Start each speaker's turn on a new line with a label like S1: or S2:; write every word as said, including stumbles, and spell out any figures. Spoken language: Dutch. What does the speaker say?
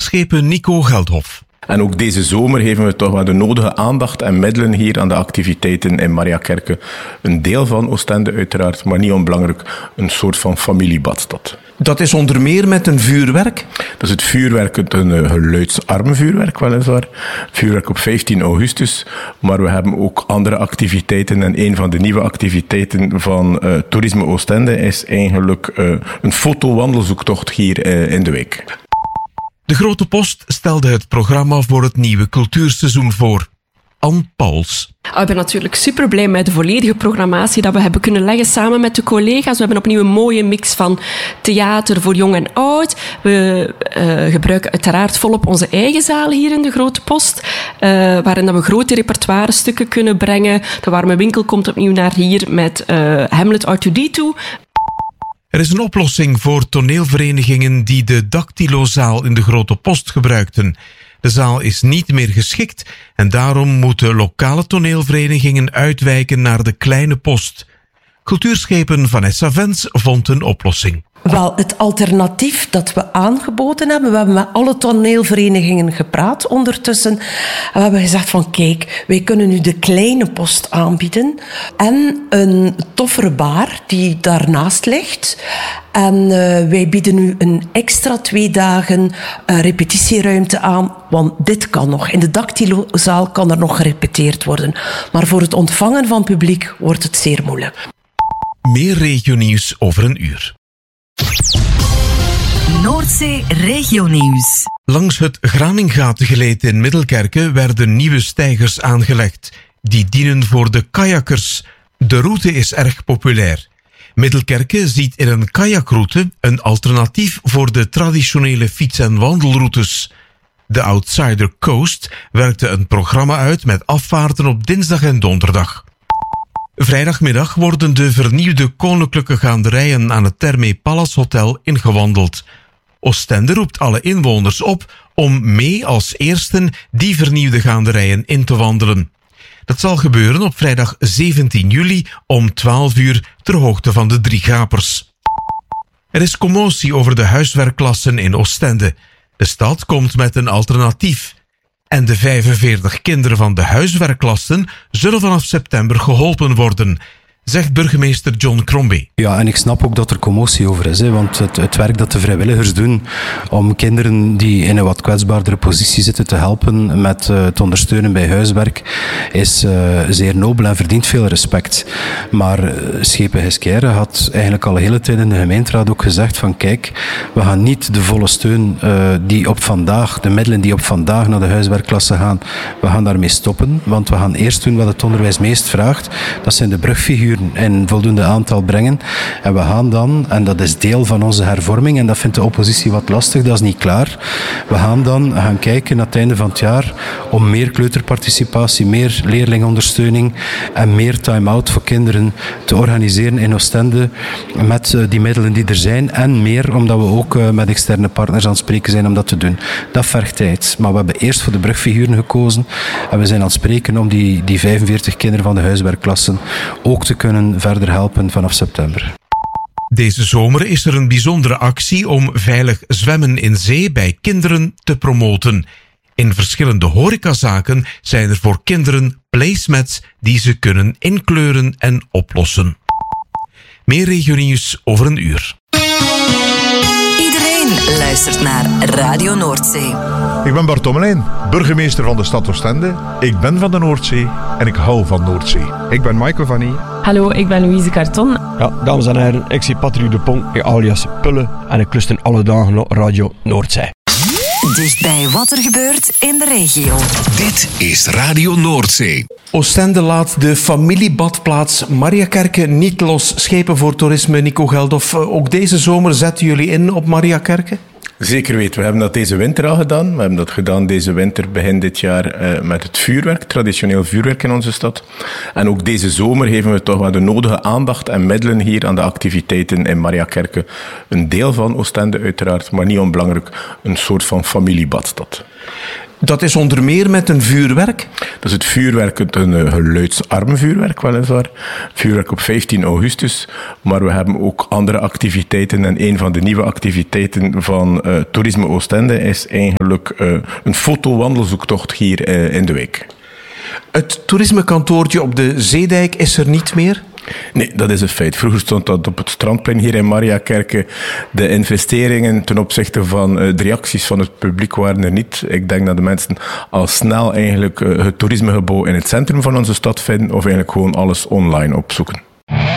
S1: cultuurschepen Nico Geldhof.
S2: En ook deze zomer geven we toch wel de nodige aandacht en middelen hier aan de activiteiten in Mariakerke. Een deel van Oostende uiteraard, maar niet onbelangrijk, een soort van familiebadstad.
S1: Dat is onder meer met een vuurwerk?
S2: Dat is het vuurwerk, een geluidsarm vuurwerk weliswaar. Vuurwerk op vijftien augustus, maar we hebben ook andere activiteiten. En een van de nieuwe activiteiten van uh, Toerisme Oostende is eigenlijk uh, een fotowandelzoektocht hier uh, in de wijk.
S1: De Grote Post stelde het programma voor het nieuwe cultuurseizoen voor. Anne Pauls.
S3: Ik ben natuurlijk super blij met de volledige programmatie dat we hebben kunnen leggen samen met de collega's. We hebben opnieuw een mooie mix van theater voor jong en oud. We uh, gebruiken uiteraard volop onze eigen zaal hier in de Grote Post, uh, waarin dat we grote repertoire stukken kunnen brengen. De Warme Winkel komt opnieuw naar hier met uh, Hamlet R twee D twee.
S1: Er is een oplossing voor toneelverenigingen die de Dactylozaal in de Grote Post gebruikten. De zaal is niet meer geschikt en daarom moeten lokale toneelverenigingen uitwijken naar de Kleine Post. Cultuurschepen Vanessa Vens vond een oplossing.
S4: Wel, het alternatief dat we aangeboden hebben, we hebben met alle toneelverenigingen gepraat ondertussen. En we hebben gezegd van kijk, wij kunnen nu de Kleine Post aanbieden en een toffere bar die daarnaast ligt. En uh, wij bieden nu een extra twee dagen uh, repetitieruimte aan, want dit kan nog. In de Dactylozaal kan er nog gerepeteerd worden. Maar voor het ontvangen van publiek wordt het zeer moeilijk.
S1: Meer regionieuws over een uur.
S5: Noordzee regionieuws.
S1: Langs het Graningatengelet in Middelkerke werden nieuwe steigers aangelegd. Die dienen voor de kajakkers. De route is erg populair. Middelkerke ziet in een kajakroute een alternatief voor de traditionele fiets- en wandelroutes. De Outsider Coast werkte een programma uit met afvaarten op dinsdag en donderdag. Vrijdagmiddag worden de vernieuwde koninklijke gaanderijen aan het Terme Palace Hotel ingewandeld. Oostende roept alle inwoners op om mee als eersten die vernieuwde gaanderijen in te wandelen. Dat zal gebeuren op vrijdag zeventien juli om twaalf uur ter hoogte van de Drie Gapers. Er is commotie over de huiswerkklassen in Oostende. De stad komt met een alternatief. En de vijfenveertig kinderen van de huiswerkklassen zullen vanaf september geholpen worden, zegt burgemeester John Crombie.
S6: Ja, en ik snap ook dat er commotie over is, hè, want het, het werk dat de vrijwilligers doen om kinderen die in een wat kwetsbaardere positie zitten te helpen met uh, te ondersteunen bij huiswerk is uh, zeer nobel en verdient veel respect. Maar uh, Schepen Giskeire had eigenlijk al de hele tijd in de gemeenteraad ook gezegd van kijk, we gaan niet de volle steun uh, die op vandaag, de middelen die op vandaag naar de huiswerkklasse gaan, we gaan daarmee stoppen, want we gaan eerst doen wat het onderwijs meest vraagt, dat zijn de brugfiguren in voldoende aantal brengen. En we gaan dan, en dat is deel van onze hervorming, en dat vindt de oppositie wat lastig, dat is niet klaar. We gaan dan gaan kijken aan het einde van het jaar om meer kleuterparticipatie, meer leerlingondersteuning en meer time-out voor kinderen te organiseren in Oostende met die middelen die er zijn en meer omdat we ook met externe partners aan het spreken zijn om dat te doen. Dat vergt tijd. Maar we hebben eerst voor de brugfiguren gekozen en we zijn aan het spreken om die, die vijfenveertig kinderen van de huiswerkklassen ook te kunnen verder helpen vanaf september.
S1: Deze zomer is er een bijzondere actie om veilig zwemmen in zee bij kinderen te promoten. In verschillende horecazaken zijn er voor kinderen placemats die ze kunnen inkleuren en oplossen. Meer regionieuws over een uur.
S5: Iedereen luistert naar Radio Noordzee.
S7: Ik ben Bart Tommelijn, burgemeester van de stad Oostende. Ik ben van de Noordzee en ik hou van Noordzee.
S8: Ik ben Michael van Nie.
S9: Hallo, ik ben Louise Carton.
S10: Ja, dames en heren, ik zie Patrick de Pong, alias Pulle, en ik luister alle dagen naar Radio Noordzee.
S5: Dichtbij wat er gebeurt in de regio.
S11: Dit is Radio Noordzee.
S1: Oostende laat de familiebadplaats Mariakerke niet los. Schepen voor toerisme, Nico Geldhof. Ook deze zomer zetten jullie in op Mariakerke?
S2: Zeker weten. We hebben dat deze winter al gedaan. We hebben dat gedaan deze winter, begin dit jaar, uh, met het vuurwerk, traditioneel vuurwerk in onze stad. En ook deze zomer geven we toch wel de nodige aandacht en middelen hier aan de activiteiten in Mariakerke. Een deel van Oostende uiteraard, maar niet onbelangrijk, een soort van familiebadstad.
S1: Dat is onder meer met een vuurwerk?
S2: Dat is het vuurwerk, het een uh, geluidsarm vuurwerk weliswaar. Vuurwerk op vijftien augustus. Maar we hebben ook andere activiteiten. En een van de nieuwe activiteiten van uh, Toerisme Oostende is eigenlijk uh, een fotowandelzoektocht hier uh, in de wijk.
S1: Het toerismekantoortje op de Zeedijk is er niet meer?
S2: Nee, dat is een feit. Vroeger stond dat op het strandplein hier in Mariakerke. De investeringen ten opzichte van uh, de reacties van het publiek waren er niet. Ik denk dat de mensen al snel eigenlijk uh, het toerismegebouw in het centrum van onze stad vinden of eigenlijk gewoon alles online opzoeken.